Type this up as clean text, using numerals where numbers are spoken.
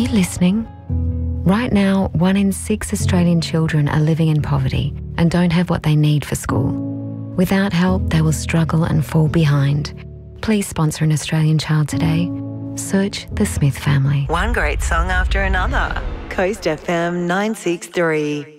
you listening? Right now, 1 in 6 Australian children are living in poverty and don't have what they need for school. Without help, they will struggle and fall behind. Please sponsor an Australian child today. Search the Smith family. One great song after another. Coast FM 963.